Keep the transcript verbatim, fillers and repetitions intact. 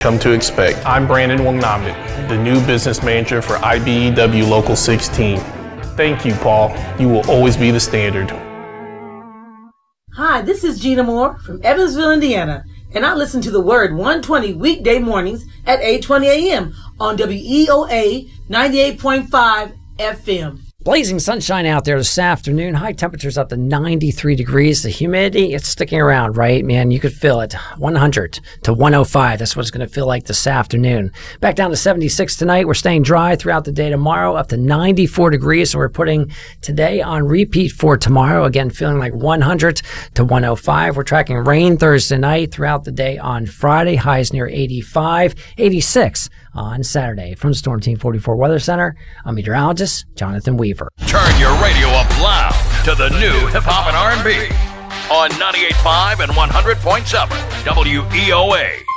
come to expect. I'm Brandon Wangnamit, the new business manager for I B E W Local sixteen. Thank you, Paul. You will always be the standard. Hi, this is Gina Moore from Evansville, Indiana, and I listen to The Word one twenty weekday mornings at eight twenty a.m. on W E O A ninety-eight point five F M. Blazing sunshine out there this afternoon. High temperatures up to ninety-three degrees. The humidity, it's sticking around, right? Man, you could feel it. one hundred to one oh five. That's what it's going to feel like this afternoon. Back down to seventy-six tonight. We're staying dry throughout the day tomorrow, up to ninety-four degrees. So we're putting today on repeat for tomorrow. Again, feeling like one hundred to one oh five. We're tracking rain Thursday night throughout the day on Friday. Highs near eighty-five, eighty-six on Saturday. From Storm Team forty-four Weather Center, I'm meteorologist Jonathan Weaver. Turn your radio up loud to the new hip-hop and R and B on ninety-eight point five and one hundred point seven W E O A.